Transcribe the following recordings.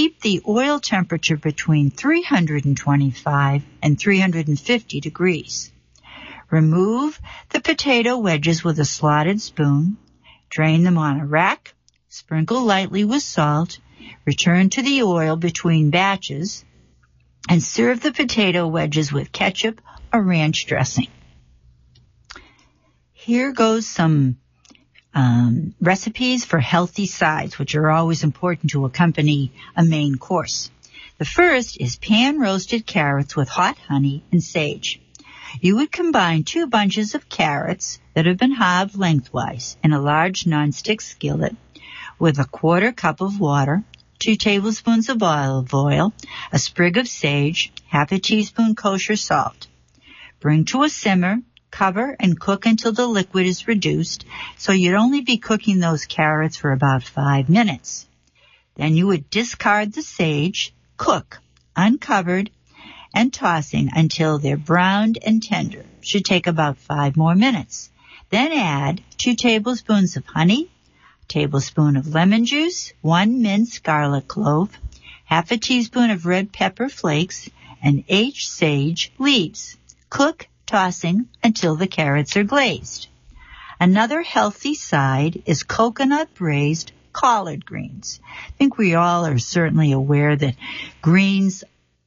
keep the oil temperature between 325 and 350 degrees. Remove the potato wedges with a slotted spoon, drain them on a rack, sprinkle lightly with salt, return to the oil between batches, and serve the potato wedges with ketchup or ranch dressing. Here goes some recipes for healthy sides, which are always important to accompany a main course. The first is pan-roasted carrots with hot honey and sage. You would combine 2 bunches of carrots that have been halved lengthwise in a large nonstick skillet with a 1/4 cup of water, 2 tablespoons of olive oil, a sprig of sage, 1/2 teaspoon kosher salt. Bring to a simmer, cover, and cook until the liquid is reduced, so you'd only be cooking those carrots for about 5 minutes. Then you would discard the sage, cook, uncovered, and tossing until they're browned and tender. Should take about 5 more minutes. Then add 2 tablespoons of honey, a tablespoon of lemon juice, 1 minced garlic clove, 1/2 teaspoon of red pepper flakes, and 8 sage leaves. Cook, tossing until the carrots are glazed. Another healthy side is coconut braised collard greens. I think we all are certainly aware that greens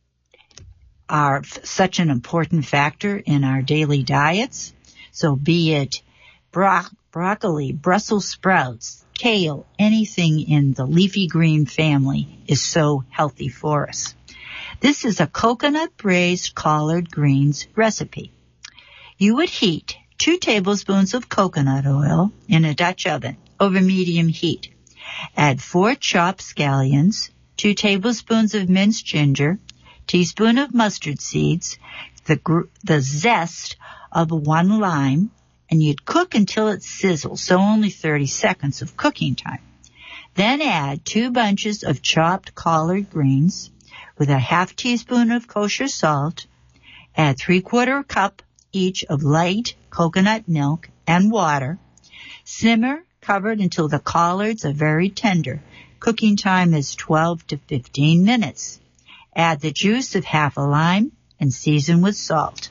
are such an important factor in our daily diets. So be it broccoli, Brussels sprouts, kale, anything in the leafy green family is so healthy for us. This is a coconut braised collard greens recipe. You would heat 2 tablespoons of coconut oil in a Dutch oven over medium heat. Add 4 chopped scallions, 2 tablespoons of minced ginger, teaspoon of mustard seeds, the zest of 1 lime, and you'd cook until it sizzles, so only 30 seconds of cooking time. Then add 2 bunches of chopped collard greens with a 1/2 teaspoon of kosher salt. Add 3/4 cup each of light coconut milk and water. Simmer covered until the collards are very tender. Cooking time is 12 to 15 minutes. Add the juice of 1/2 lime and season with salt.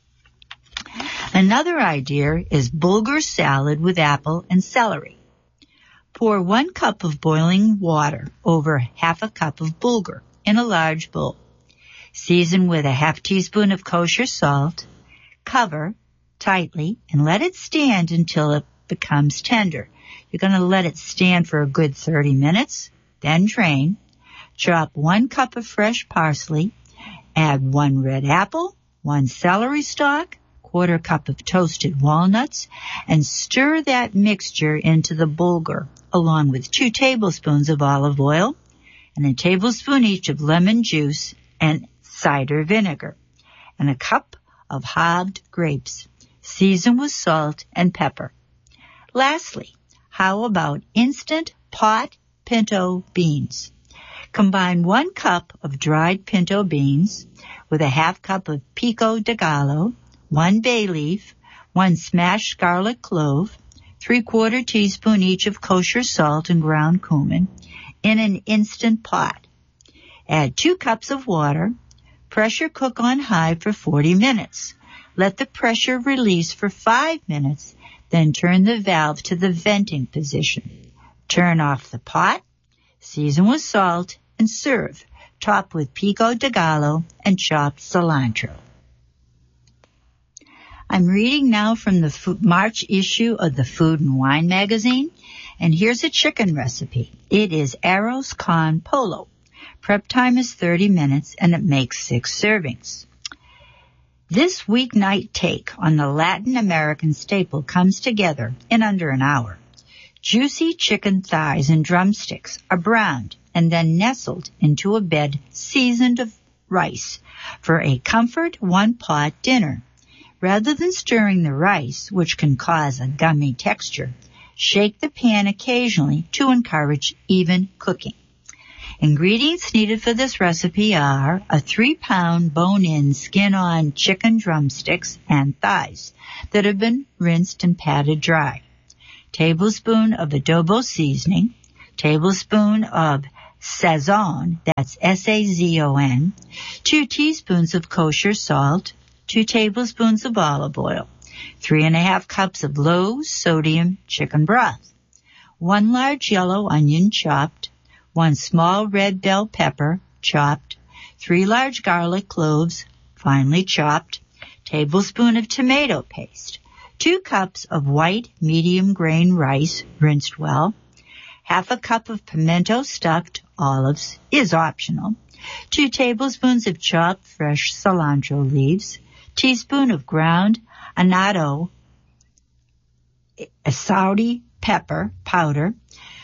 Another idea is bulgur salad with apple and celery. Pour 1 cup of boiling water over 1/2 cup of bulgur in a large bowl. Season with a 1/2 teaspoon of kosher salt. Cover tightly and let it stand until it becomes tender. You're going to let it stand for a good 30 minutes, then drain. Chop 1 cup of fresh parsley, add 1 red apple, 1 celery stalk, 1/4 cup of toasted walnuts, and stir that mixture into the bulgur, along with 2 tablespoons of olive oil and a tablespoon each of lemon juice and cider vinegar, and a cup of halved grapes. Season with salt and pepper. Lastly, how about instant pot pinto beans? Combine 1 cup of dried pinto beans with a 1/2 cup of pico de gallo, 1 bay leaf, 1 smashed garlic clove, 3/4 teaspoon each of kosher salt and ground cumin in an instant pot. Add 2 cups of water. Pressure cook on high for 40 minutes. Let the pressure release for 5 minutes, then turn the valve to the venting position. Turn off the pot, season with salt, and serve. Top with pico de gallo and chopped cilantro. I'm reading now from the March issue of the Food and Wine magazine, and here's a chicken recipe. It is arroz con pollo. Prep time is 30 minutes, and it makes 6 servings. This weeknight take on the Latin American staple comes together in under an hour. Juicy chicken thighs and drumsticks are browned and then nestled into a bed seasoned of rice for a comfort one-pot dinner. Rather than stirring the rice, which can cause a gummy texture, shake the pan occasionally to encourage even cooking. Ingredients needed for this recipe are a 3-pound bone-in, skin-on chicken drumsticks and thighs that have been rinsed and patted dry, tablespoon of adobo seasoning, tablespoon of Sazon, that's S-A-Z-O-N, 2 teaspoons of kosher salt, 2 tablespoons of olive oil, 3½ cups of low-sodium chicken broth, 1 large yellow onion chopped, 1 small red bell pepper chopped, 3 large garlic cloves finely chopped, tablespoon of tomato paste, 2 cups of white medium grain rice rinsed well, 1/2 cup of pimento stuffed olives is optional, 2 tablespoons of chopped fresh cilantro leaves, teaspoon of ground annatto Saudi pepper powder,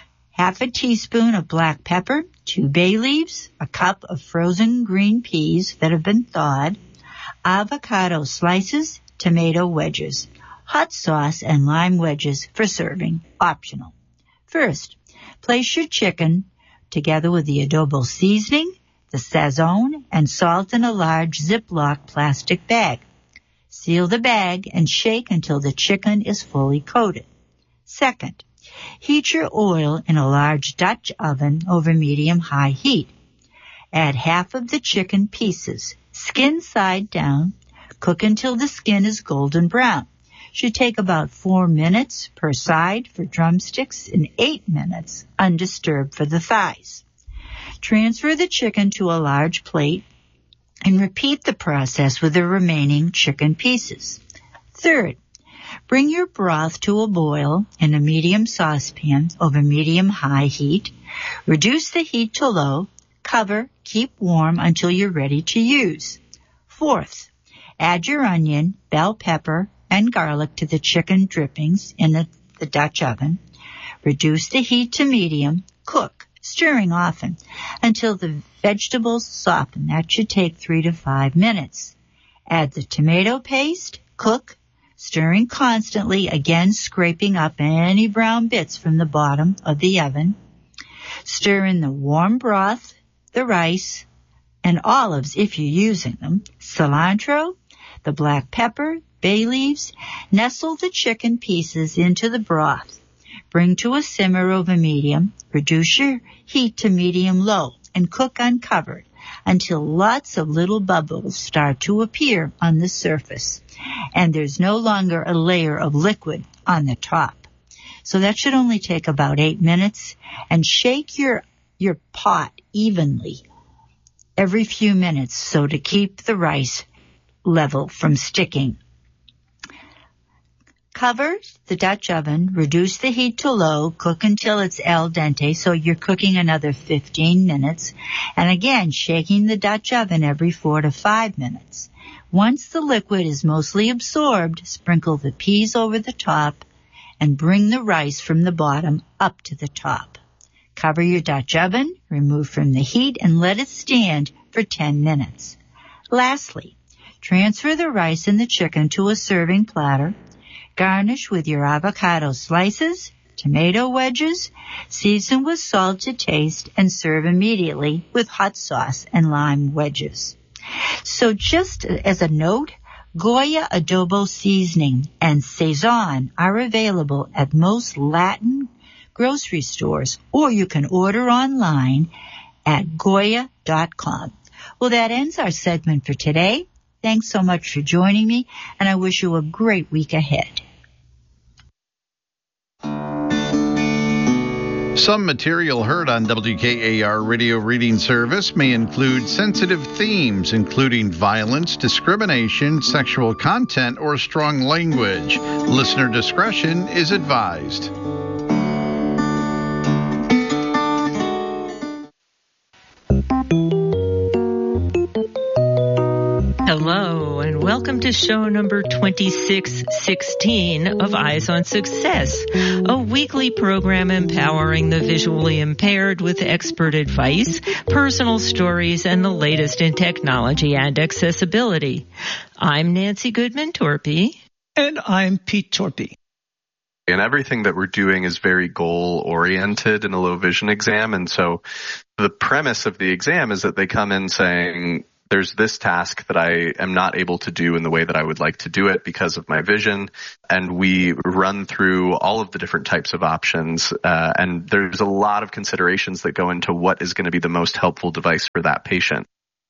1/2 teaspoon of black pepper, 2 bay leaves, 1 cup of frozen green peas that have been thawed, avocado slices, tomato wedges, hot sauce and lime wedges for serving, optional. First, place your chicken together with the adobo seasoning, the sazon, and salt in a large Ziploc plastic bag. Seal the bag and shake until the chicken is fully coated. Second, heat your oil in a large Dutch oven over medium-high heat. Add half of the chicken pieces, skin side down. Cook until the skin is golden brown. Should take about 4 minutes per side for drumsticks and 8 minutes undisturbed for the thighs. Transfer the chicken to a large plate and repeat the process with the remaining chicken pieces. Third, bring your broth to a boil in a medium saucepan over medium-high heat. Reduce the heat to low. Cover, keep warm until you're ready to use. Fourth, add your onion, bell pepper, and garlic to the chicken drippings in the Dutch oven. Reduce the heat to medium. Cook, stirring often, until the vegetables soften. That should take 3 to 5 minutes. Add the tomato paste. Cook, stirring constantly, again scraping up any brown bits from the bottom of the oven. Stir in the warm broth, the rice, and olives if you're using them, cilantro, the black pepper, bay leaves. Nestle the chicken pieces into the broth. Bring to a simmer over medium. Reduce your heat to medium-low and cook uncovered until lots of little bubbles start to appear on the surface and there's no longer a layer of liquid on the top. So that should only take about 8 minutes, and shake your pot evenly every few minutes so to keep the rice level from sticking. Cover the Dutch oven, reduce the heat to low, cook until it's al dente, so you're cooking another 15 minutes, and again shaking the Dutch oven every 4 to 5 minutes. Once the liquid is mostly absorbed, sprinkle the peas over the top and bring the rice from the bottom up to the top. Cover your Dutch oven, remove from the heat, and let it stand for 10 minutes. Lastly, transfer the rice and the chicken to a serving platter. Garnish with your avocado slices, tomato wedges, season with salt to taste, and serve immediately with hot sauce and lime wedges. So just as a note, Goya adobo seasoning and Sazon are available at most Latin grocery stores, or you can order online at Goya.com. Well, that ends our segment for today. Thanks so much for joining me, and I wish you a great week ahead. Some material heard on WKAR Radio Reading Service may include sensitive themes, including violence, discrimination, sexual content, or strong language. Listener discretion is advised. Hello, and welcome to show number 2616 of Eyes on Success, a weekly program empowering the visually impaired with expert advice, personal stories, and the latest in technology and accessibility. I'm Nancy Goodman-Torpy. And I'm Pete Torpy. And everything that we're doing is very goal-oriented in a low vision exam. And so the premise of the exam is that they come in saying, there's this task that I am not able to do in the way that I would like to do it because of my vision. And we run through all of the different types of options. And there's a lot of considerations that go into what is going to be the most helpful device for that patient.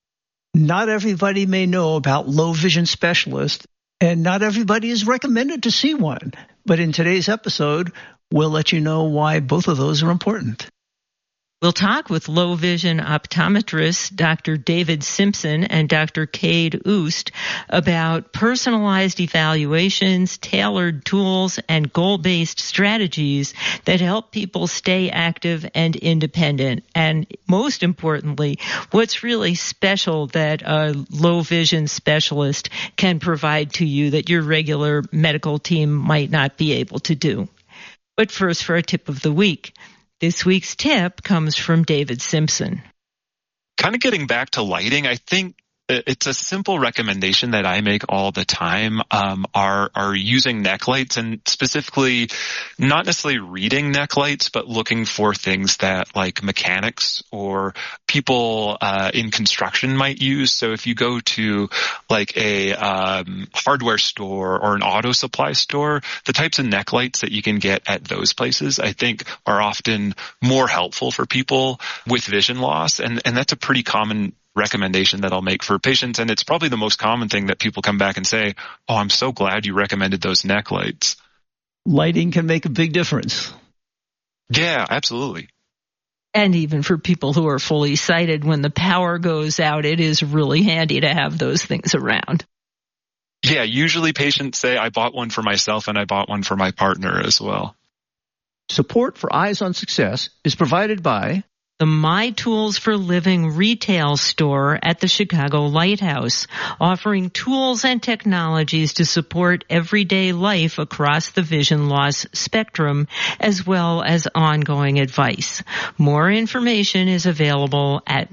Not everybody may know about low vision specialists, and not everybody is recommended to see one. But in today's episode, we'll let you know why both of those are important. We'll talk with low vision optometrists Dr. David Simpson and Dr. Cade Oost about personalized evaluations, tailored tools, and goal-based strategies that help people stay active and independent. And most importantly, what's really special that a low vision specialist can provide to you that your regular medical team might not be able to do. But first, for a tip of the week. This week's tip comes from David Simpson. Kind of getting back to lighting, I think it's a simple recommendation that I make all the time, are using neck lights, and specifically not necessarily reading neck lights, but looking for things that like mechanics or people in construction might use. So if you go to like a hardware store or an auto supply store, the types of neck lights that you can get at those places, I think, are often more helpful for people with vision loss. And that's a pretty common recommendation that I'll make for patients. And it's probably the most common thing that people come back and say, oh, I'm so glad you recommended those neck lights. Lighting can make a big difference. Yeah, absolutely. And even for people who are fully sighted, when the power goes out, it is really handy to have those things around. Yeah, usually patients say, I bought one for myself and I bought one for my partner as well. Support for Eyes on Success is provided by the My Tools for Living retail store at the Chicago Lighthouse, offering tools and technologies to support everyday life across the vision loss spectrum, as well as ongoing advice. More information is available at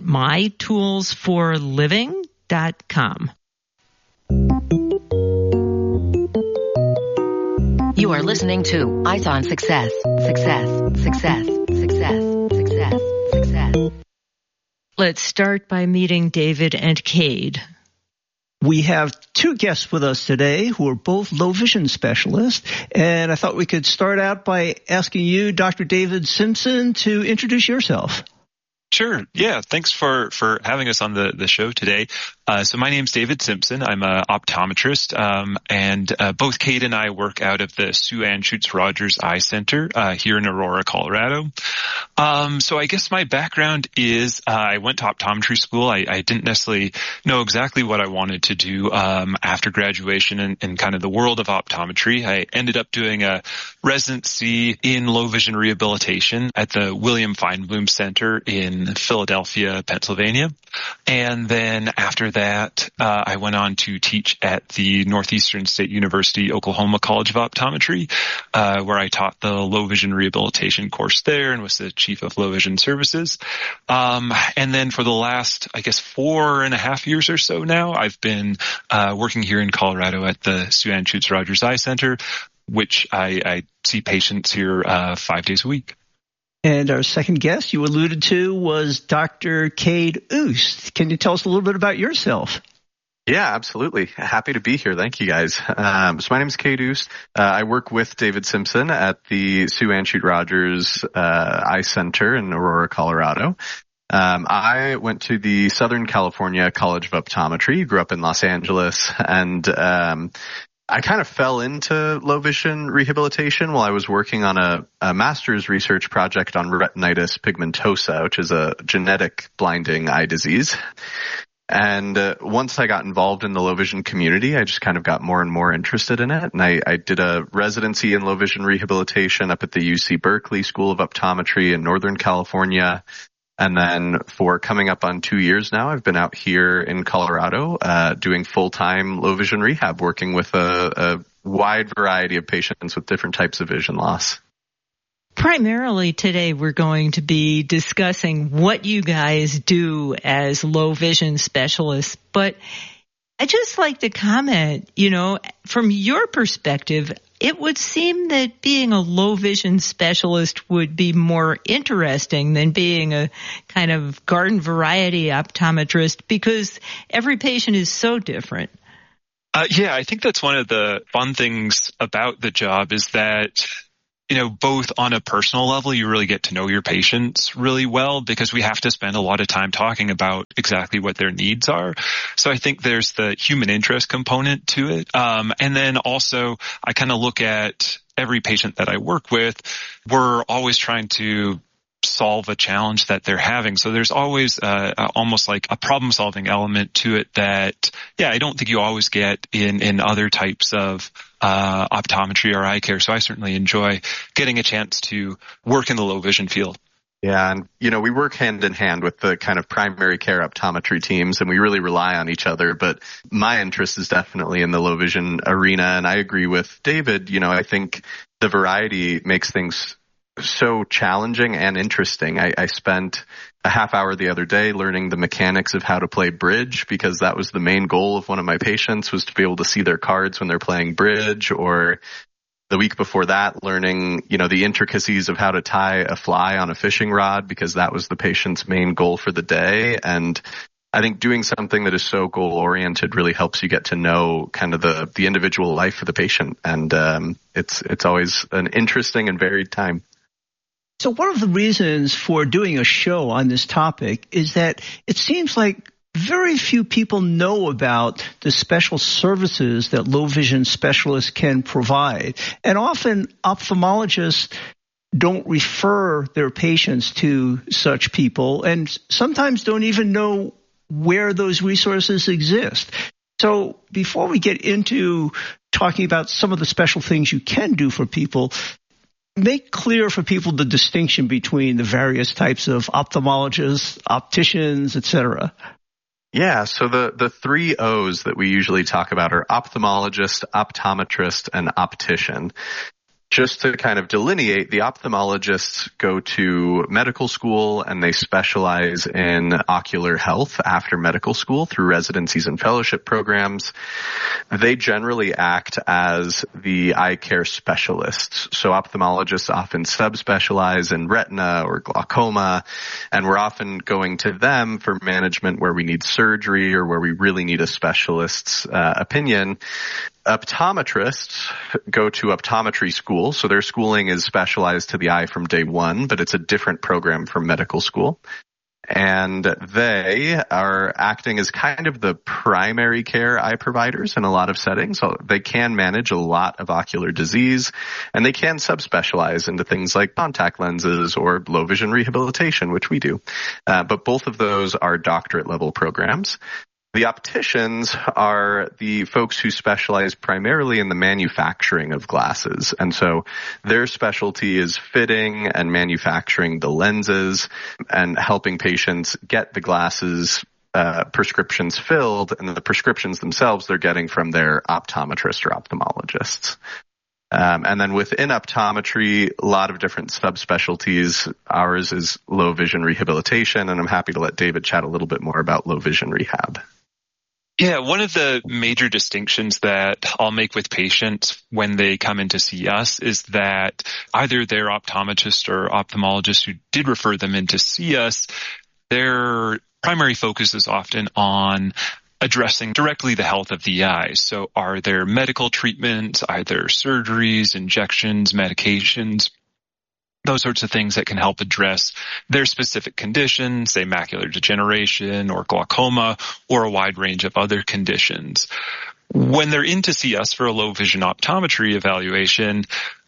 mytoolsforliving.com. You are listening to Eyes on Success. Success, success, success, success, success. Let's start by meeting David and Cade. We have two guests with us today who are both low vision specialists, and I thought we could start out by asking you, Dr. David Simpson, to introduce yourself. Sure. Yeah. Thanks for having us on the show today. So my name's David Simpson. I'm an optometrist, and both Cade and I work out of the Sue Ann Schutz Rogers Eye Center here in Aurora, Colorado. So I guess my background is I went to optometry school. I didn't necessarily know exactly what I wanted to do after graduation in kind of the world of optometry. I ended up doing a residency in low vision rehabilitation at the William Feinblum Center in Philadelphia, Pennsylvania. And then after that, I went on to teach at the Northeastern State University, Oklahoma College of Optometry, where I taught the low vision rehabilitation course there and was the chief of low vision services. And then for the last, I guess, 4.5 years or so now, I've been working here in Colorado at the Sue Ann Schutz Rogers Eye Center, which I see patients here 5 days a week. And our second guest you alluded to was Dr. Cade Oost. Can you tell us a little bit about yourself? Yeah, absolutely. Happy to be here. Thank you, guys. So my name is Cade Oost. I work with David Simpson at the Sue Ann Schutz Rogers Eye Center in Aurora, Colorado. I went to the Southern California College of Optometry, grew up in Los Angeles, and I kind of fell into low vision rehabilitation while I was working on a master's research project on retinitis pigmentosa, which is a genetic blinding eye disease. And once I got involved in the low vision community, I just kind of got more and more interested in it. And I did a residency in low vision rehabilitation up at the UC Berkeley School of Optometry in Northern California. And then for coming up on 2 years now, I've been out here in Colorado doing full-time low vision rehab, working with a wide variety of patients with different types of vision loss. Primarily today, we're going to be discussing what you guys do as low vision specialists. But I'd just like to comment, from your perspective, it would seem that being a low vision specialist would be more interesting than being a kind of garden variety optometrist because every patient is so different. Yeah, I think that's one of the fun things about the job is that, both on a personal level, you really get to know your patients really well because we have to spend a lot of time talking about exactly what their needs are. So I think there's the human interest component to it. And then also I kind of look at every patient that I work with. We're always trying to solve a challenge that they're having. So there's always almost like a problem-solving element to it that, I don't think you always get in other types of optometry or eye care. So I certainly enjoy getting a chance to work in the low vision field. Yeah, and we work hand in hand with the kind of primary care optometry teams, and we really rely on each other. But my interest is definitely in the low vision arena, and I agree with David. I think the variety makes things so challenging and interesting. I spent a half hour the other day learning the mechanics of how to play bridge because that was the main goal of one of my patients, was to be able to see their cards when they're playing bridge. Or the week before that, learning, the intricacies of how to tie a fly on a fishing rod because that was the patient's main goal for the day. And I think doing something that is so goal-oriented really helps you get to know kind of the individual life of the patient. And it's always an interesting and varied time. So one of the reasons for doing a show on this topic is that it seems like very few people know about the special services that low vision specialists can provide. And often ophthalmologists don't refer their patients to such people and sometimes don't even know where those resources exist. So before we get into talking about some of the special things you can do for people, make clear for people the distinction between the various types of ophthalmologists, opticians, etc. Yeah, so the 3 O's that we usually talk about are ophthalmologist, optometrist, and optician. Just to kind of delineate, the ophthalmologists go to medical school and they specialize in ocular health after medical school through residencies and fellowship programs. They generally act as the eye care specialists. So ophthalmologists often subspecialize in retina or glaucoma, and we're often going to them for management where we need surgery or where we really need a specialist's opinion. Optometrists go to optometry school, so their schooling is specialized to the eye from day one, but it's a different program from medical school. And they are acting as kind of the primary care eye providers in a lot of settings. So they can manage a lot of ocular disease, and they can subspecialize into things like contact lenses or low vision rehabilitation, which we do. But both of those are doctorate level programs. The opticians are the folks who specialize primarily in the manufacturing of glasses. And so their specialty is fitting and manufacturing the lenses and helping patients get the glasses prescriptions filled, and the prescriptions themselves they're getting from their optometrist or ophthalmologists. And then within optometry, a lot of different subspecialties. Ours is low vision rehabilitation, and I'm happy to let David chat a little bit more about low vision rehab. Yeah, one of the major distinctions that I'll make with patients when they come in to see us is that either their optometrist or ophthalmologist who did refer them in to see us, their primary focus is often on addressing directly the health of the eye. So are there medical treatments, either surgeries, injections, medications, those sorts of things that can help address their specific condition, say macular degeneration or glaucoma or a wide range of other conditions. When they're in to see us for a low vision optometry evaluation,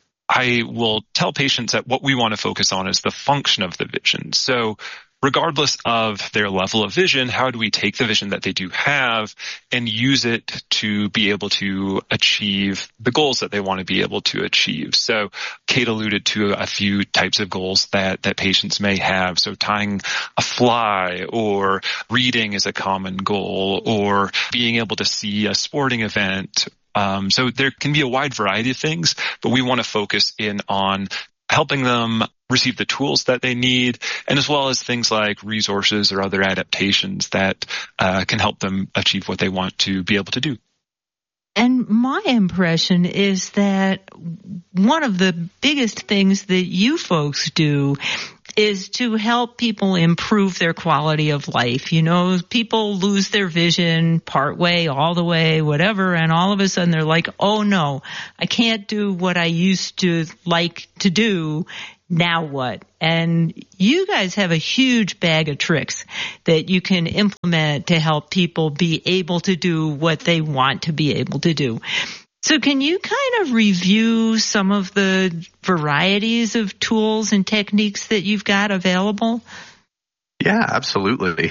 I will tell patients that what we want to focus on is the function of the vision. So regardless of their level of vision, how do we take the vision that they do have and use it to be able to achieve the goals that they want to be able to achieve? So Kate alluded to a few types of goals that patients may have. So tying a fly or reading is a common goal, or being able to see a sporting event. So there can be a wide variety of things, but we want to focus in on helping them receive the tools that they need, and as well as things like resources or other adaptations that can help them achieve what they want to be able to do. And my impression is that one of the biggest things that you folks do is to help people improve their quality of life. You know, people lose their vision partway, all the way, whatever, and all of a sudden they're like, oh no, I can't do what I used to like to do. Now what? And you guys have a huge bag of tricks that you can implement to help people be able to do what they want to be able to do. So can you kind of review some of the varieties of tools and techniques that you've got available? Yeah, absolutely.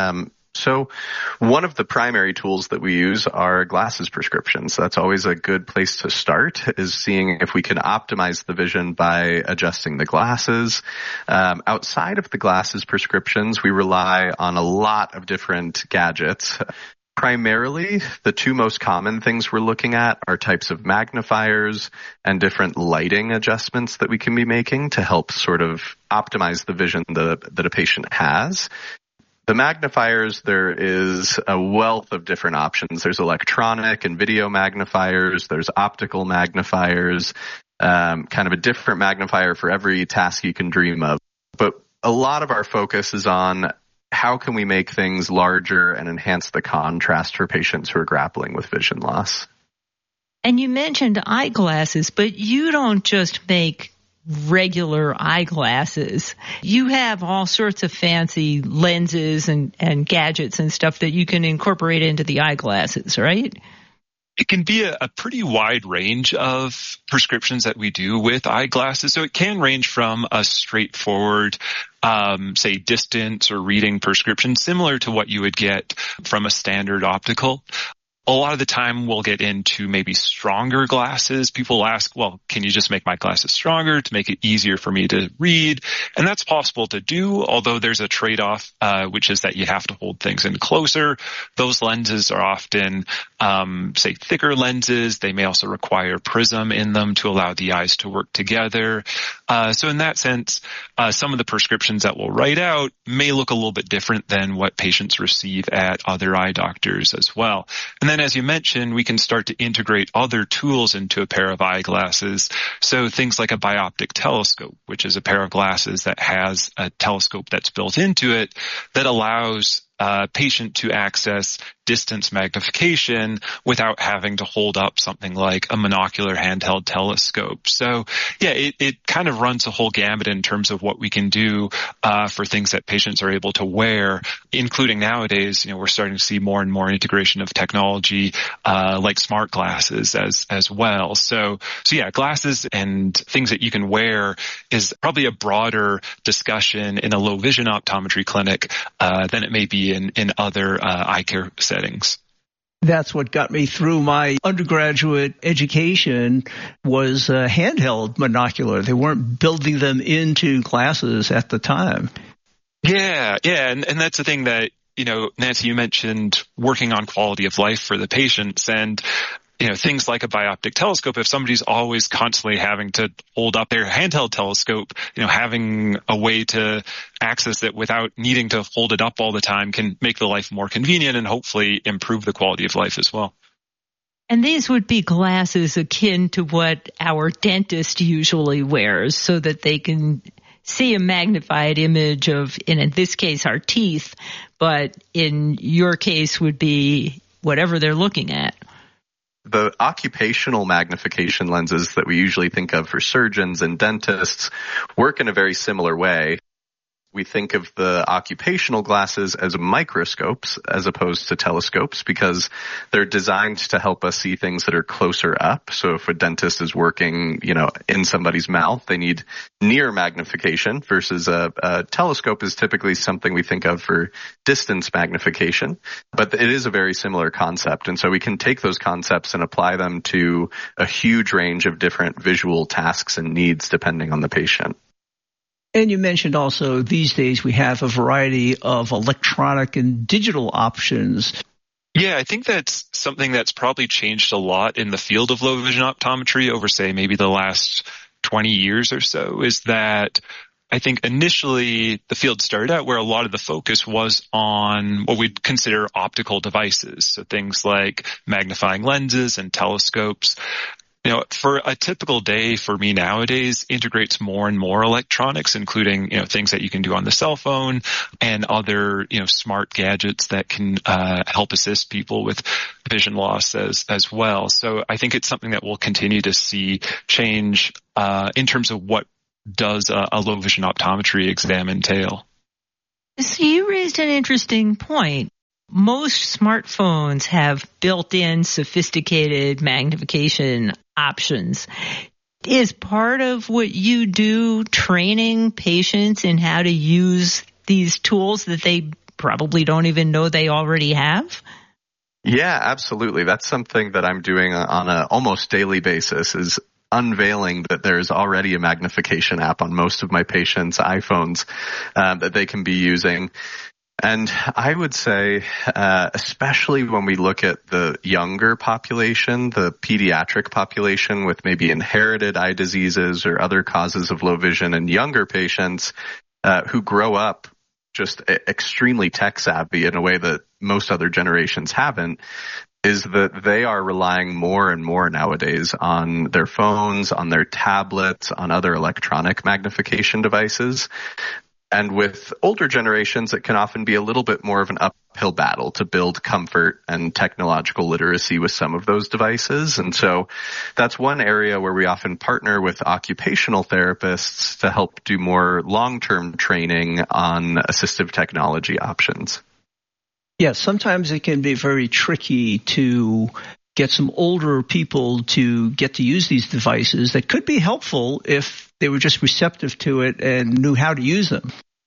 So one of the primary tools that we use are glasses prescriptions. That's always a good place to start, is seeing if we can optimize the vision by adjusting the glasses. Outside of the glasses prescriptions, we rely on a lot of different gadgets. Primarily, the two most common things we're looking at are types of magnifiers and different lighting adjustments that we can be making to help sort of optimize the vision that a patient has. The magnifiers, there is a wealth of different options. There's electronic and video magnifiers. There's optical magnifiers, kind of a different magnifier for every task you can dream of. But a lot of our focus is on how can we make things larger and enhance the contrast for patients who are grappling with vision loss. And you mentioned eyeglasses, but you don't just make regular eyeglasses. You have all sorts of fancy lenses and gadgets and stuff that you can incorporate into the eyeglasses, right? It can be a pretty wide range of prescriptions that we do with eyeglasses. So it can range from a straightforward, say, distance or reading prescription, similar to what you would get from a standard optical. A lot of the time we'll get into maybe stronger glasses. People ask, well, can you just make my glasses stronger to make it easier for me to read? And that's possible to do, although there's a trade-off, which is that you have to hold things in closer. Those lenses are often, say, thicker lenses. They may also require prism in them to allow the eyes to work together. So in that sense, some of the prescriptions that we'll write out may look a little bit different than what patients receive at other eye doctors as well. And then, as you mentioned, we can start to integrate other tools into a pair of eyeglasses. So things like a bioptic telescope, which is a pair of glasses that has a telescope that's built into it that allows a patient to access distance magnification without having to hold up something like a monocular handheld telescope. So yeah, it kind of runs a whole gamut in terms of what we can do for things that patients are able to wear, including nowadays, we're starting to see more and more integration of technology like smart glasses as well. So yeah, glasses and things that you can wear is probably a broader discussion in a low vision optometry clinic than it may be in other eye care settings. That's what got me through my undergraduate education was handheld monocular. They weren't building them into glasses at the time. Yeah. And that's the thing that, Nancy, you mentioned working on quality of life for the patients, and things like a bioptic telescope, if somebody's always constantly having to hold up their handheld telescope, having a way to access it without needing to hold it up all the time can make the life more convenient and hopefully improve the quality of life as well. And these would be glasses akin to what our dentist usually wears so that they can see a magnified image of, in this case, our teeth, but in your case would be whatever they're looking at. The occupational magnification lenses that we usually think of for surgeons and dentists work in a very similar way. We think of the occupational glasses as microscopes as opposed to telescopes because they're designed to help us see things that are closer up. So if a dentist is working, in somebody's mouth, they need near magnification versus a telescope is typically something we think of for distance magnification. But it is a very similar concept. And so we can take those concepts and apply them to a huge range of different visual tasks and needs depending on the patient. And you mentioned also these days we have a variety of electronic and digital options. Yeah, I think that's something that's probably changed a lot in the field of low vision optometry over, say, maybe the last 20 years or so, is that I think initially the field started out where a lot of the focus was on what we'd consider optical devices. So things like magnifying lenses and telescopes. For a typical day for me nowadays integrates more and more electronics, including, things that you can do on the cell phone and other, smart gadgets that can help assist people with vision loss as well. So I think it's something that we'll continue to see change in terms of what does a low vision optometry exam entail. So you raised an interesting point. Most smartphones have built-in sophisticated magnification options. Is part of what you do training patients in how to use these tools that they probably don't even know they already have? Yeah, absolutely. That's something that I'm doing on an almost daily basis, is unveiling that there's already a magnification app on most of my patients' iPhones that they can be using. And I would say, especially when we look at the younger population, the pediatric population with maybe inherited eye diseases or other causes of low vision, and younger patients who grow up just extremely tech savvy in a way that most other generations haven't, is that they are relying more and more nowadays on their phones, on their tablets, on other electronic magnification devices. And with older generations, it can often be a little bit more of an uphill battle to build comfort and technological literacy with some of those devices. And so that's one area where we often partner with occupational therapists to help do more long-term training on assistive technology options. Yes, sometimes it can be very tricky to get some older people to get to use these devices that could be helpful if they were just receptive to it and knew how to use them.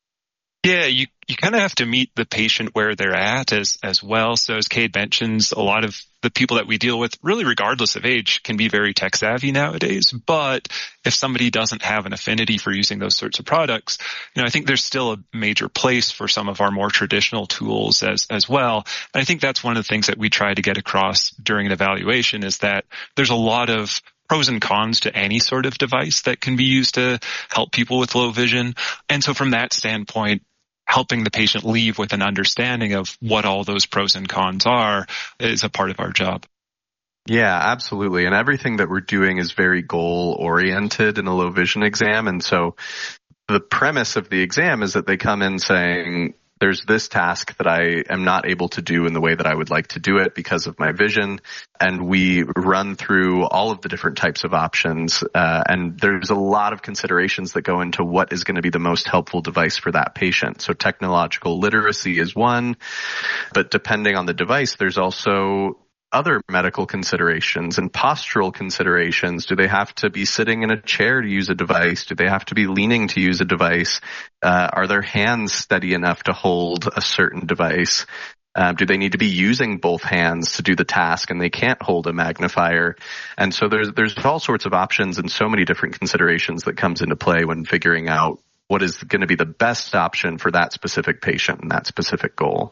Yeah, you kind of have to meet the patient where they're at as well. So as Cade mentions, a lot of the people that we deal with, really regardless of age, can be very tech savvy nowadays. But if somebody doesn't have an affinity for using those sorts of products, I think there's still a major place for some of our more traditional tools as well. And I think that's one of the things that we try to get across during an evaluation, is that there's a lot of pros and cons to any sort of device that can be used to help people with low vision. And so from that standpoint, helping the patient leave with an understanding of what all those pros and cons are is a part of our job. Yeah, absolutely. And everything that we're doing is very goal-oriented in a low vision exam. And so the premise of the exam is that they come in saying, there's this task that I am not able to do in the way that I would like to do it because of my vision. And we run through all of the different types of options. And there's a lot of considerations that go into what is going to be the most helpful device for that patient. So technological literacy is one, but depending on the device, there's also other medical considerations and postural considerations. Do they have to be sitting in a chair to use a device? Do they have to be leaning to use a device? Are their hands steady enough to hold a certain device? Do they need to be using both hands to do the task and they can't hold a magnifier? And so there's all sorts of options and so many different considerations that comes into play when figuring out what is going to be the best option for that specific patient and that specific goal.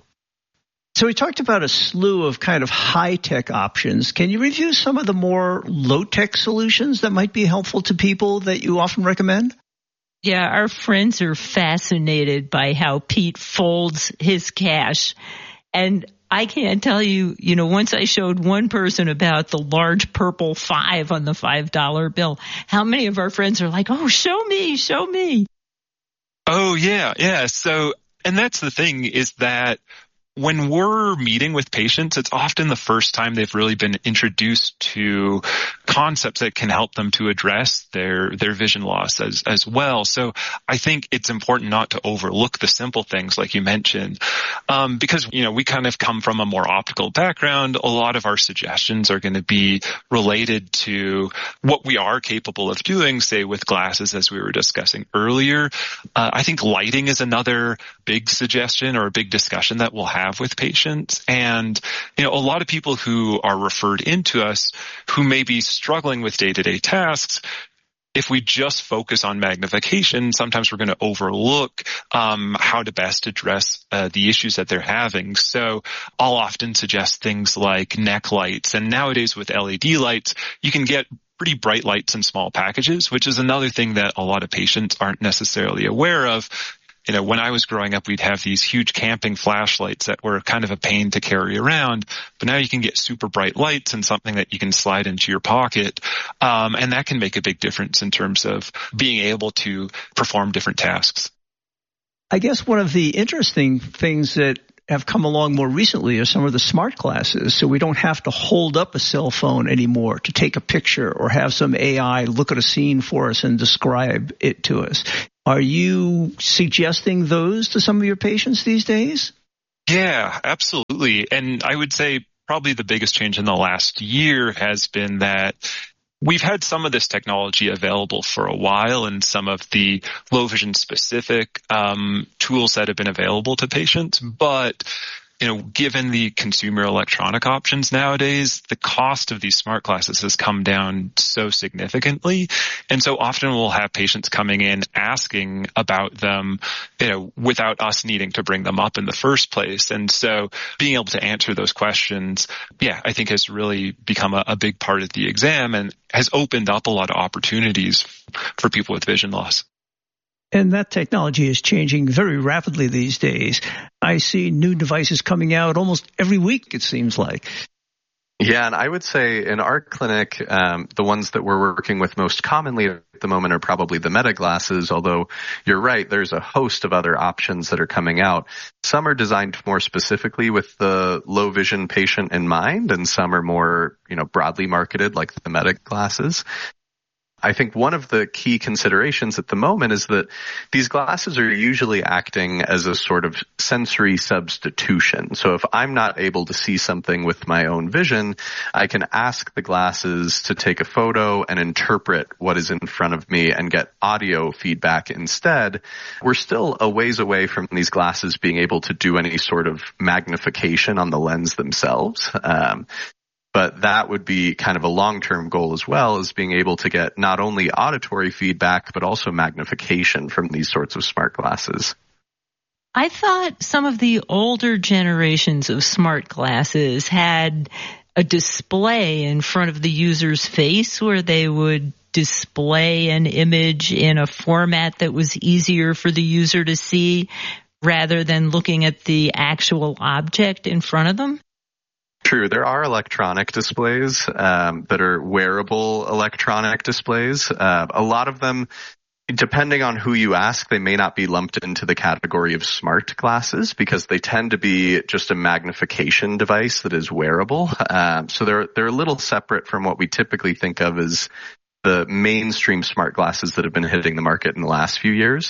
So we talked about a slew of kind of high-tech options. Can you review some of the more low-tech solutions that might be helpful to people that you often recommend? Yeah, our friends are fascinated by how Pete folds his cash. And I can't tell you, once I showed one person about the large purple 5 on the $5 bill, how many of our friends are like, oh, show me. Oh, yeah. So, and that's the thing, is that when we're meeting with patients, it's often the first time they've really been introduced to concepts that can help them to address their vision loss as well. So I think it's important not to overlook the simple things like you mentioned, because, we kind of come from a more optical background. A lot of our suggestions are going to be related to what we are capable of doing, say with glasses, as we were discussing earlier. I think lighting is another big suggestion or a big discussion that we'll have with patients. And, a lot of people who are referred into us who may be struggling with day-to-day tasks, if we just focus on magnification, sometimes we're going to overlook how to best address the issues that they're having. So I'll often suggest things like neck lights. And nowadays with LED lights, you can get pretty bright lights in small packages, which is another thing that a lot of patients aren't necessarily aware of. When I was growing up, we'd have these huge camping flashlights that were kind of a pain to carry around, but now you can get super bright lights and something that you can slide into your pocket. And that can make a big difference in terms of being able to perform different tasks. I guess one of the interesting things that have come along more recently are some of the smart glasses. So we don't have to hold up a cell phone anymore to take a picture or have some AI look at a scene for us and describe it to us. Are you suggesting those to some of your patients these days? Yeah, absolutely. And I would say probably the biggest change in the last year has been that we've had some of this technology available for a while, and some of the low vision specific tools that have been available to patients. But given the consumer electronic options nowadays, the cost of these smart glasses has come down so significantly. And so often we'll have patients coming in asking about them, without us needing to bring them up in the first place. And so being able to answer those questions, I think has really become a big part of the exam and has opened up a lot of opportunities for people with vision loss. And that technology is changing very rapidly these days. I see new devices coming out almost every week, it seems like. Yeah, and I would say in our clinic, the ones that we're working with most commonly at the moment are probably the Meta glasses, although you're right, there's a host of other options that are coming out. Some are designed more specifically with the low vision patient in mind, and some are more, broadly marketed like the Meta glasses. I think one of the key considerations at the moment is that these glasses are usually acting as a sort of sensory substitution. So if I'm not able to see something with my own vision, I can ask the glasses to take a photo and interpret what is in front of me and get audio feedback instead. We're still a ways away from these glasses being able to do any sort of magnification on the lens themselves. But that would be kind of a long-term goal as well, is being able to get not only auditory feedback, but also magnification from these sorts of smart glasses. I thought some of the older generations of smart glasses had a display in front of the user's face where they would display an image in a format that was easier for the user to see rather than looking at the actual object in front of them. True. There are electronic displays that are wearable electronic displays. A lot of them, depending on who you ask, they may not be lumped into the category of smart glasses because they tend to be just a magnification device that is wearable. So they're a little separate from what we typically think of as the mainstream smart glasses that have been hitting the market in the last few years.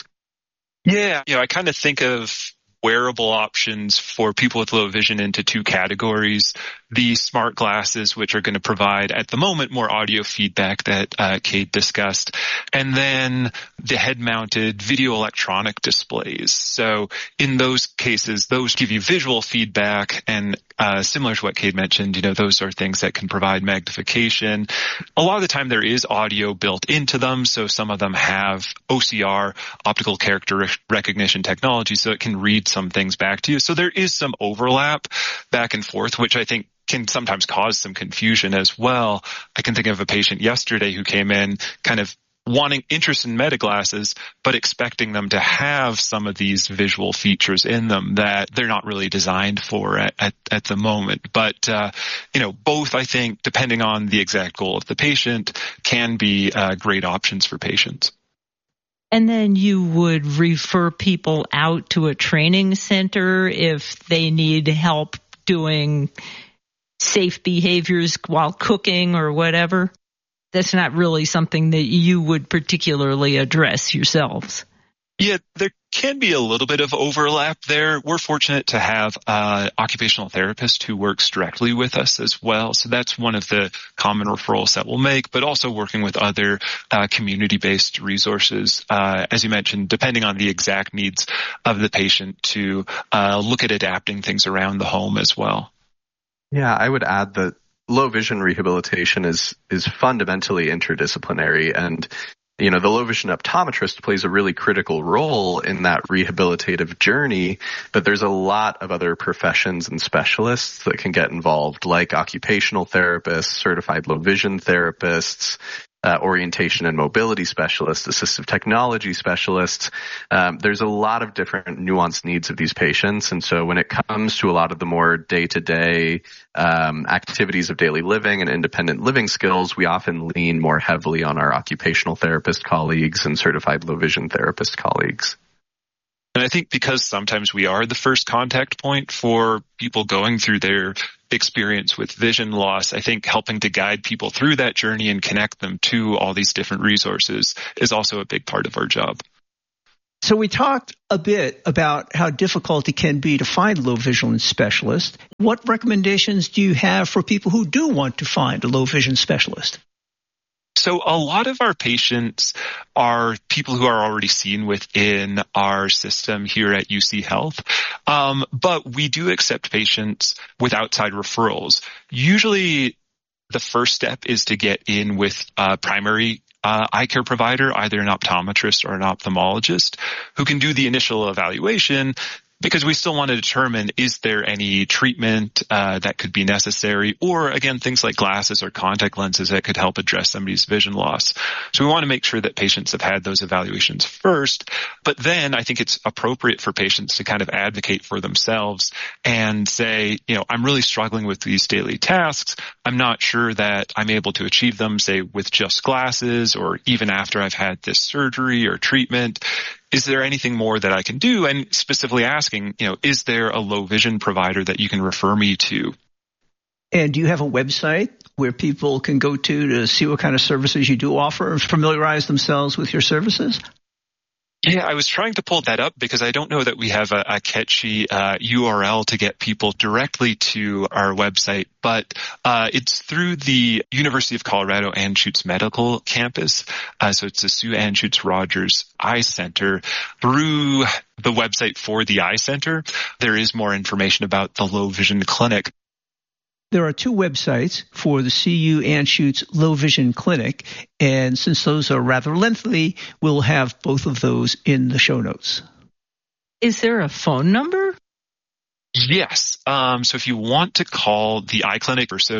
Yeah. I kind of think of wearable options for people with low vision into two categories. The smart glasses, which are going to provide at the moment more audio feedback that Kate discussed, and then the head-mounted video electronic displays. So in those cases, those give you visual feedback, and similar to what Kate mentioned, those are things that can provide magnification. A lot of the time there is audio built into them, so some of them have OCR, optical character recognition technology, so it can read some things back to you. So there is some overlap back and forth, which I think can sometimes cause some confusion as well. I can think of a patient yesterday who came in kind of wanting interest in Meta glasses, but expecting them to have some of these visual features in them that they're not really designed for at the moment. But, both, I think, depending on the exact goal of the patient, can be great options for patients. And then you would refer people out to a training center if they need help doing safe behaviors while cooking or whatever. That's not really something that you would particularly address yourselves. Yeah, there can be a little bit of overlap there. We're fortunate to have an occupational therapist who works directly with us as well. So that's one of the common referrals that we'll make, but also working with other community-based resources, as you mentioned, depending on the exact needs of the patient to look at adapting things around the home as well. Yeah, I would add that low vision rehabilitation is fundamentally interdisciplinary, and The low vision optometrist plays a really critical role in that rehabilitative journey, but there's a lot of other professions and specialists that can get involved, like occupational therapists, certified low vision therapists, orientation and mobility specialists, assistive technology specialists. There's a lot of different nuanced needs of these patients. And so when it comes to a lot of the more day-to-day activities of daily living and independent living skills, we often lean more heavily on our occupational therapist colleagues and certified low vision therapist colleagues. And I think because sometimes we are the first contact point for people going through their experience with vision loss, I think helping to guide people through that journey and connect them to all these different resources is also a big part of our job. So we talked a bit about how difficult it can be to find low vision specialists. What recommendations do you have for people who do want to find a low vision specialist? So a lot of our patients are people who are already seen within our system here at UC Health. But we do accept patients with outside referrals. Usually the first step is to get in with a primary eye care provider, either an optometrist or an ophthalmologist, who can do the initial evaluation, because we still want to determine, is there any treatment that could be necessary, or again, things like glasses or contact lenses that could help address somebody's vision loss. So we want to make sure that patients have had those evaluations first, but then I think it's appropriate for patients to kind of advocate for themselves and say, I'm really struggling with these daily tasks. I'm not sure that I'm able to achieve them, say, with just glasses, or even after I've had this surgery or treatment. Is there anything more that I can do? And specifically asking, is there a low vision provider that you can refer me to? And do you have a website where people can go to see what kind of services you do offer and familiarize themselves with your services? Yeah, I was trying to pull that up because I don't know that we have a catchy URL to get people directly to our website, but it's through the University of Colorado Anschutz Medical Campus. So it's the Sue Anschutz Rogers Eye Center. Through the website for the Eye Center, there is more information about the Low Vision Clinic. There are two websites for the CU Anschutz Low Vision Clinic, and since those are rather lengthy, we'll have both of those in the show notes. Is there a phone number? Yes. So if you want to call the eye clinic, so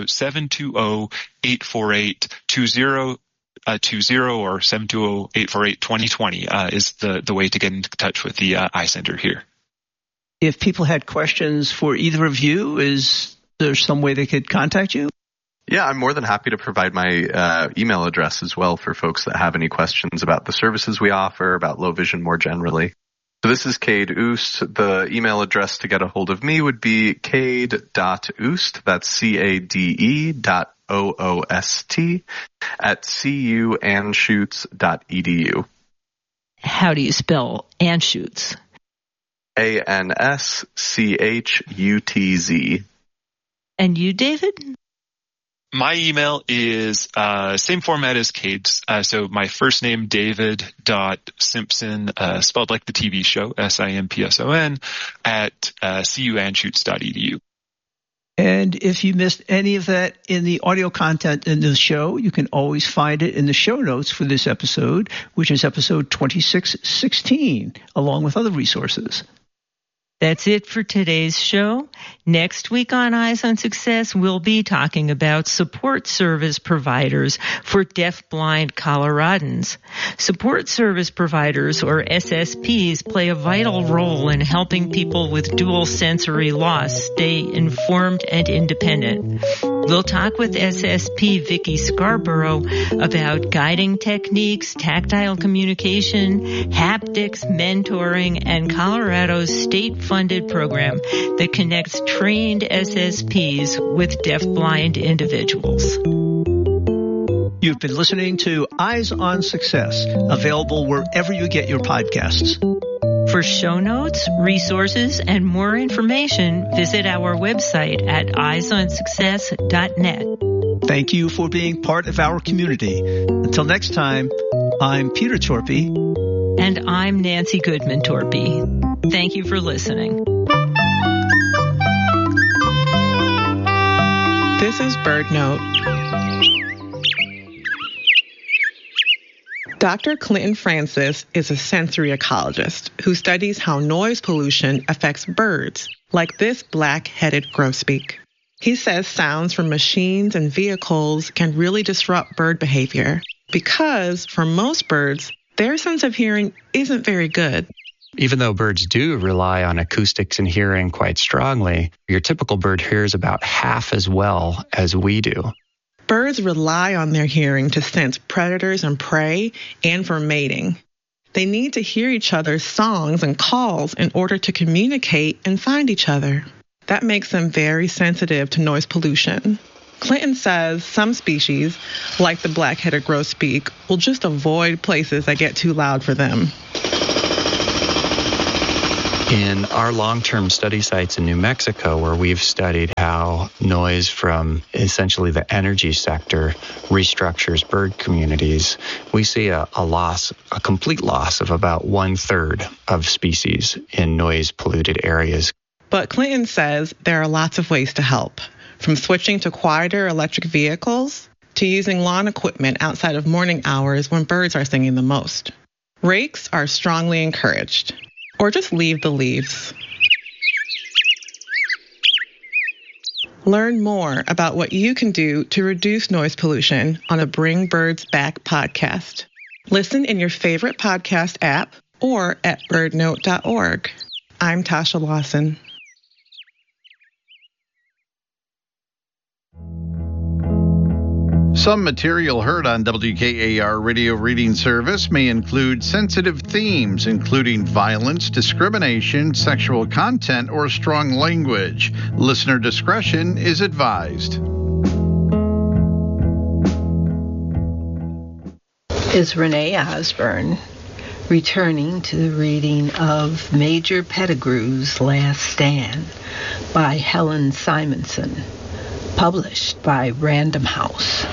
720-848-2020 or 720-848-2020 is the way to get in touch with the Eye Center here. If people had questions for either of you, is there some way they could contact you? Yeah, I'm more than happy to provide my email address as well for folks that have any questions about the services we offer, about low vision more generally. So this is Cade Oost. The email address to get a hold of me would be cade.oost, that's CADE.OOST @cuanschutz.edu. How do you spell Anschutz? ANSCHUTZ. And you, David? My email is same format as Cade's. So my first name, David.Simpson, spelled like the TV show, SIMPSON, at cuanschutz.edu. And if you missed any of that in the audio content in the show, you can always find it in the show notes for this episode, which is episode 2616, along with other resources. That's it for today's show. Next week on Eyes on Success, we'll be talking about support service providers for deaf-blind Coloradans. Support service providers, or SSPs, play a vital role in helping people with dual sensory loss stay informed and independent. We'll talk with SSP Vicki Scarborough about guiding techniques, tactile communication, haptics, mentoring, and Colorado's state-funded program that connects trained SSPs with deaf-blind individuals. You've been listening to Eyes on Success, available wherever you get your podcasts. For show notes, resources, and more information, visit our website at eyesonsuccess.net. Thank you for being part of our community. Until next time, I'm Peter Torpy. And I'm Nancy Goodman Torpy. Thank you for listening. This is BirdNote. Dr. Clinton Francis is a sensory ecologist who studies how noise pollution affects birds, like this black-headed grosbeak. He says sounds from machines and vehicles can really disrupt bird behavior because, for most birds, their sense of hearing isn't very good. Even though birds do rely on acoustics and hearing quite strongly, your typical bird hears about half as well as we do. Birds rely on their hearing to sense predators and prey and for mating. They need to hear each other's songs and calls in order to communicate and find each other. That makes them very sensitive to noise pollution. Clinton says some species, like the black-headed grosbeak, will just avoid places that get too loud for them. In our long-term study sites in New Mexico, where we've studied how noise from essentially the energy sector restructures bird communities, we see a complete loss of about 1/3 of species in noise-polluted areas. But Clinton says there are lots of ways to help, from switching to quieter electric vehicles to using lawn equipment outside of morning hours when birds are singing the most. Rakes are strongly encouraged. Or just leave the leaves. Learn more about what you can do to reduce noise pollution on the Bring Birds Back podcast. Listen in your favorite podcast app or at birdnote.org. I'm Tasha Lawson. Some material heard on WKAR Radio Reading Service may include sensitive themes, including violence, discrimination, sexual content, or strong language. Listener discretion is advised. Is Renee Osborne returning to the reading of Major Pettigrew's Last Stand by Helen Simonson, published by Random House.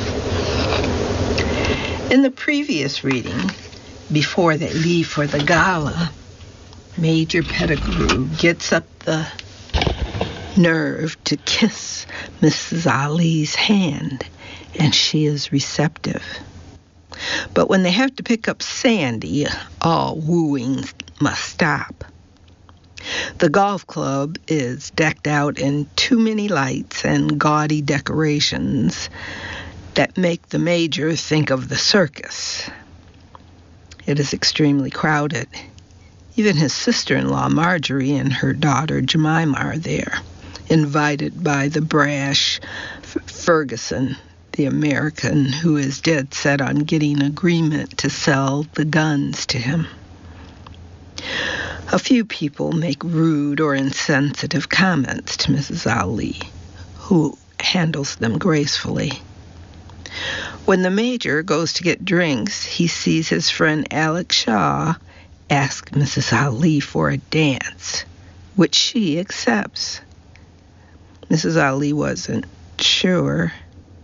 In the previous reading, before they leave for the gala, Major Pettigrew gets up the nerve to kiss Mrs. Ali's hand, and she is receptive. But when they have to pick up Sandy, all wooing must stop. The golf club is decked out in too many lights and gaudy decorations that make the Major think of the circus. It is extremely crowded. Even his sister-in-law Marjorie and her daughter Jemima are there, invited by the brash Ferguson, the American who is dead set on getting agreement to sell the guns to him. A few people make rude or insensitive comments to Mrs. Ali, who handles them gracefully. When the Major goes to get drinks, he sees his friend Alex Shaw ask Mrs. Ali for a dance, which she accepts. Mrs. Ali wasn't sure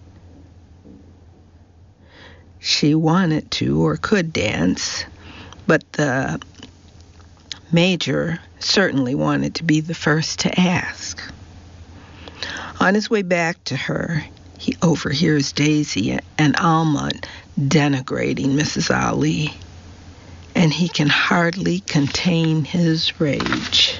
she wanted to or could dance, but the Major certainly wanted to be the first to ask. On his way back to her, he overhears Daisy and Alma denigrating Mrs. Ali, and he can hardly contain his rage.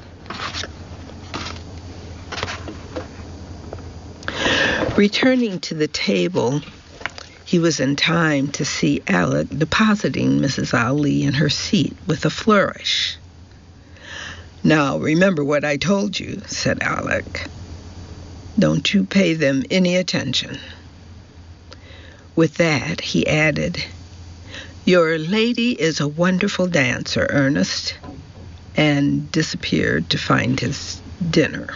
Returning to the table, he was in time to see Alec depositing Mrs. Ali in her seat with a flourish. "Now, remember what I told you," said Alec. "Don't you pay them any attention." With that, he added, "Your lady is a wonderful dancer, Ernest," and disappeared to find his dinner.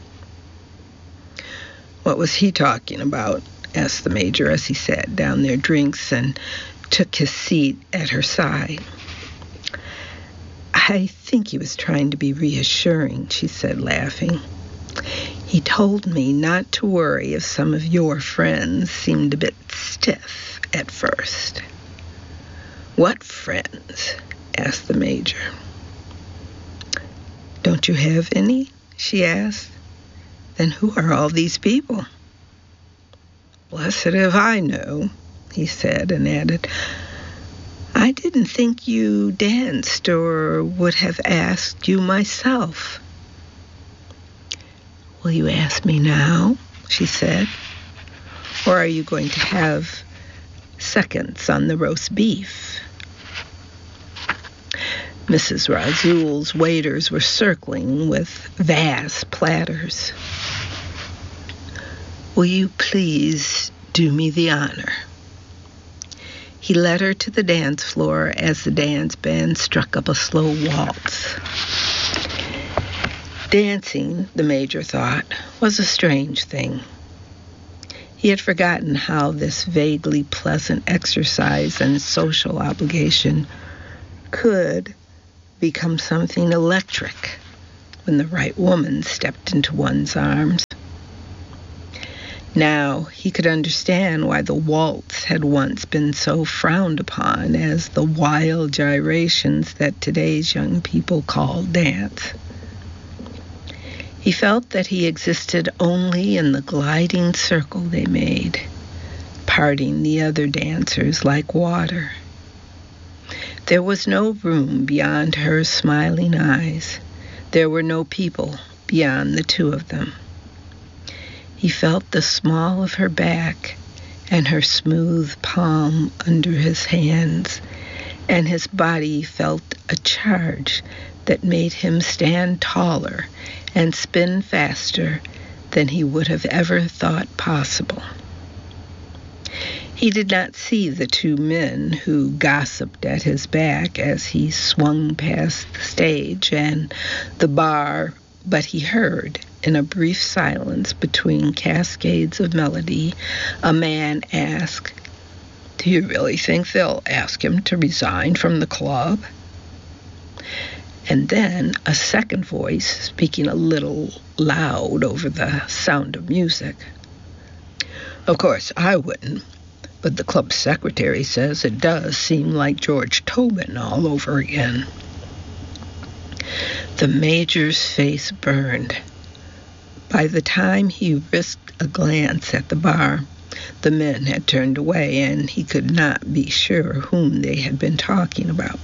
"What was he talking about?" asked the Major as he sat down their drinks and took his seat at her side. "I think he was trying to be reassuring," she said, laughing. "He told me not to worry if some of your friends seemed a bit stiff at first." "What friends?" asked the Major. "Don't you have any?" she asked. "Then who are all these people?" "Blessed if I know," he said, and added, I didn't think you danced or would have asked you myself. Will you ask me now? She said. Or are you going to have seconds on the roast beef? Mrs. Razul's waiters were circling with vast platters. Will you please do me the honor? He led her to the dance floor as the dance band struck up a slow waltz. Dancing, the Major thought, was a strange thing. He had forgotten how this vaguely pleasant exercise and social obligation could become something electric when the right woman stepped into one's arms. Now he could understand why the waltz had once been so frowned upon as the wild gyrations that today's young people call dance. He felt that he existed only in the gliding circle they made, parting the other dancers like water. There was no room beyond her smiling eyes. There were no people beyond the two of them. He felt the small of her back and her smooth palm under his hands, and his body felt a charge that made him stand taller and spin faster than he would have ever thought possible. He did not see the two men who gossiped at his back as he swung past the stage and the bar, but he heard, in a brief silence between cascades of melody, a man ask, "Do you really think they'll ask him to resign from the club?" And then a second voice, speaking a little loud over the sound of music. "Of course, I wouldn't, but the club secretary says it does seem like George Tobin all over again." The Major's face burned. By the time he risked a glance at the bar, the men had turned away, and he could not be sure whom they had been talking about.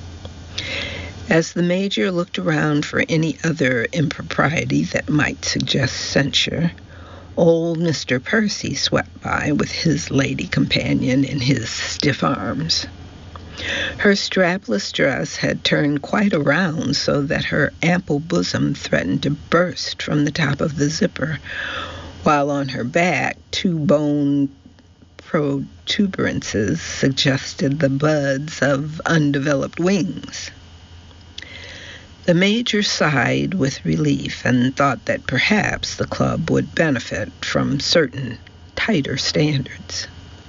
As the Major looked around for any other impropriety that might suggest censure, old Mr. Percy swept by with his lady companion in his stiff arms. Her strapless dress had turned quite around so that her ample bosom threatened to burst from the top of the zipper, while on her back 2 bone protuberances suggested the buds of undeveloped wings. The Major sighed with relief and thought that perhaps the club would benefit from certain tighter standards.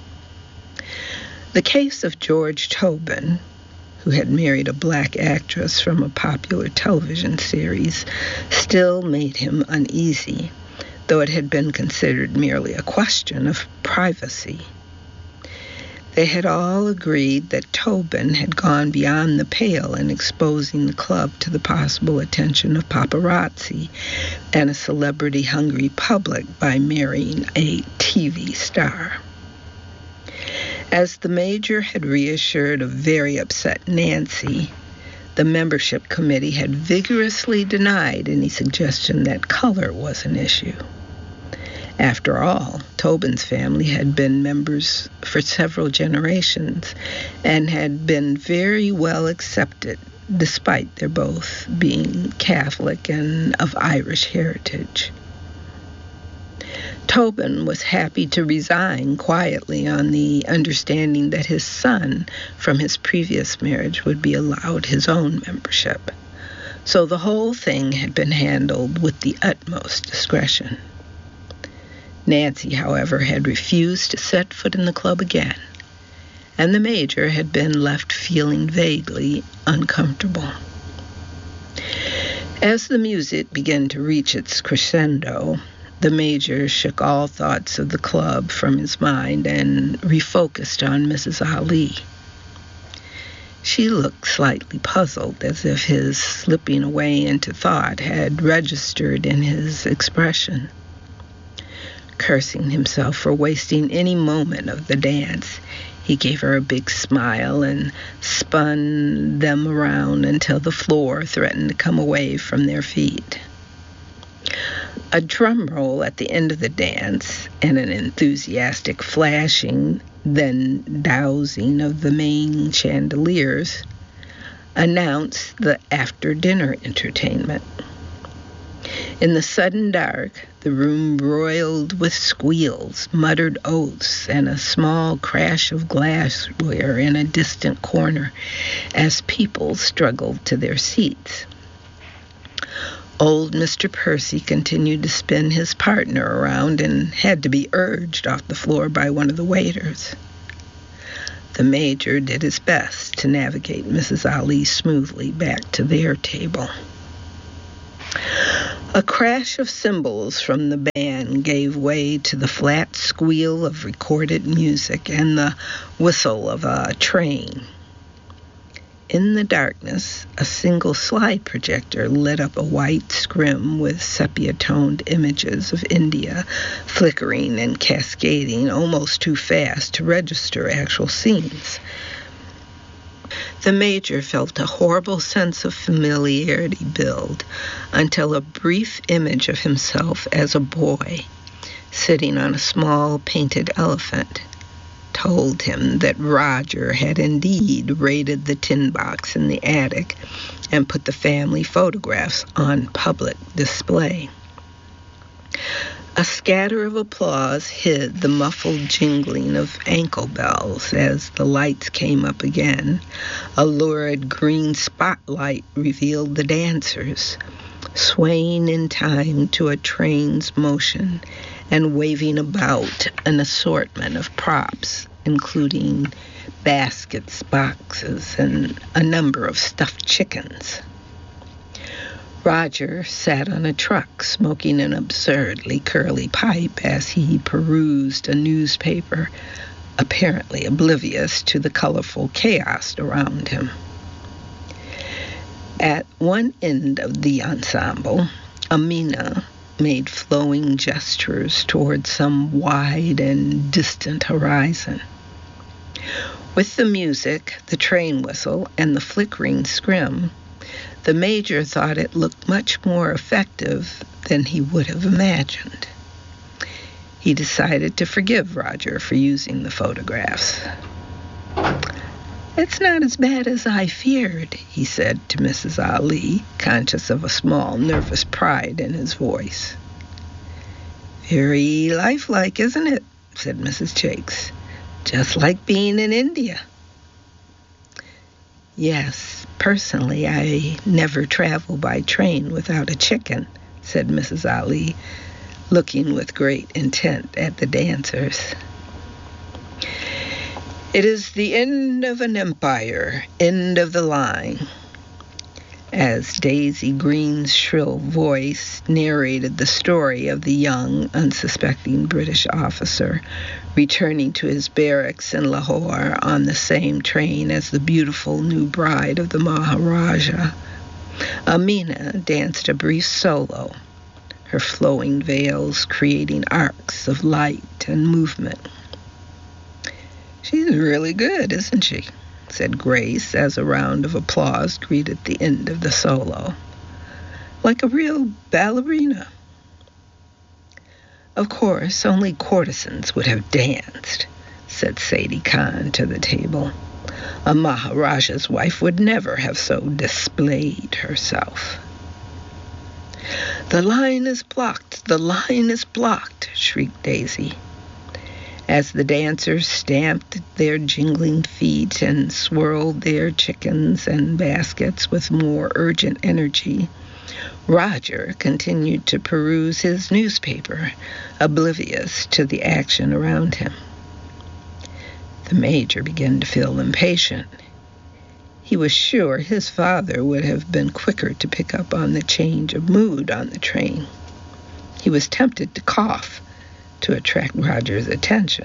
The case of George Tobin, who had married a black actress from a popular television series, still made him uneasy, though it had been considered merely a question of privacy. They had all agreed that Tobin had gone beyond the pale in exposing the club to the possible attention of paparazzi and a celebrity-hungry public by marrying a TV star. As the Major had reassured a very upset Nancy, the membership committee had vigorously denied any suggestion that color was an issue. After all, Tobin's family had been members for several generations and had been very well accepted, despite their both being Catholic and of Irish heritage. Tobin was happy to resign quietly on the understanding that his son from his previous marriage would be allowed his own membership. So the whole thing had been handled with the utmost discretion. Nancy, however, had refused to set foot in the club again, and the Major had been left feeling vaguely uncomfortable. As the music began to reach its crescendo, the Major shook all thoughts of the club from his mind and refocused on Mrs. Ali. She looked slightly puzzled, as if his slipping away into thought had registered in his expression. Cursing himself for wasting any moment of the dance, He gave her a big smile and spun them around until the floor threatened to come away from their feet. A drum roll at the end of the dance and an enthusiastic flashing, then dousing of the main chandeliers announced the after-dinner entertainment. In the sudden dark, the room roiled with squeals, muttered oaths, and a small crash of glassware in a distant corner as people struggled to their seats. Old Mr. Percy continued to spin his partner around and had to be urged off the floor by one of the waiters. The Major did his best to navigate Mrs. Ali smoothly back to their table. A crash of cymbals from the band gave way to the flat squeal of recorded music and the whistle of a train. In the darkness, a single slide projector lit up a white scrim with sepia-toned images of India flickering and cascading almost too fast to register actual scenes. The Major felt a horrible sense of familiarity build until a brief image of himself as a boy, sitting on a small painted elephant, told him that Roger had indeed raided the tin box in the attic and put the family photographs on public display. A scatter of applause hid the muffled jingling of ankle bells as the lights came up again. A lurid green spotlight revealed the dancers, swaying in time to a train's motion and waving about an assortment of props, including baskets, boxes, and a number of stuffed chickens. Roger sat on a truck smoking an absurdly curly pipe as he perused a newspaper, apparently oblivious to the colorful chaos around him. At one end of the ensemble, Amina made flowing gestures toward some wide and distant horizon. With the music, the train whistle, and the flickering scrim, the Major thought it looked much more effective than he would have imagined. He decided to forgive Roger for using the photographs. "It's not as bad as I feared," he said to Mrs. Ali, conscious of a small, nervous pride in his voice. "Very lifelike, isn't it?" said Mrs. Jakes. "Just like being in India." "Yes, personally, I never travel by train without a chicken," said Mrs. Ali, looking with great intent at the dancers. "It is the end of an empire, end of the line." As Daisy Green's shrill voice narrated the story of the young, unsuspecting British officer returning to his barracks in Lahore on the same train as the beautiful new bride of the Maharaja, Amina danced a brief solo, her flowing veils creating arcs of light and movement. "She's really good, isn't she?" said Grace as a round of applause greeted the end of the solo. "Like a real ballerina." "Of course, only courtesans would have danced," said Sadie Khan to the table. "A Maharaja's wife would never have so displayed herself." "The line is blocked! The line is blocked!" shrieked Daisy. As the dancers stamped their jingling feet and swirled their chickens and baskets with more urgent energy, Roger continued to peruse his newspaper, oblivious to the action around him. The Major began to feel impatient. He was sure his father would have been quicker to pick up on the change of mood on the train. He was tempted to cough to attract Roger's attention.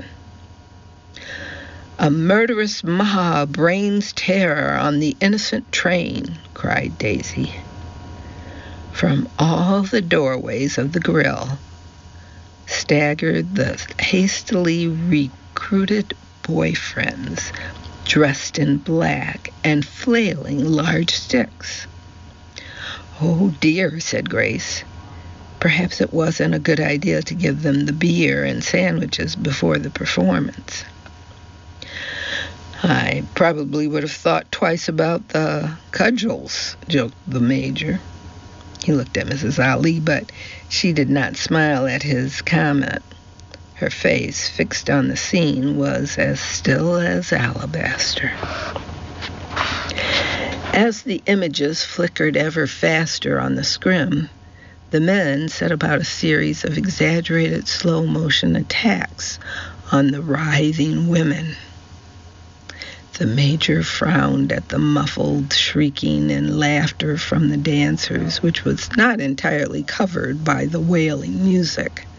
"A murderous mob rains terror on the innocent train," cried Daisy. From all the doorways of the grill staggered the hastily recruited boyfriends, dressed in black and flailing large sticks. "Oh dear," said Grace. Perhaps it wasn't a good idea to give them the beer and sandwiches before the performance. "I probably would have thought twice about the cudgels," joked the Major. He looked at Mrs. Ali, but she did not smile at his comment. Her face, fixed on the scene, was as still as alabaster. As the images flickered ever faster on the scrim, the men set about a series of exaggerated slow-motion attacks on the writhing women. The Major frowned at the muffled shrieking and laughter from the dancers, which was not entirely covered by the wailing music.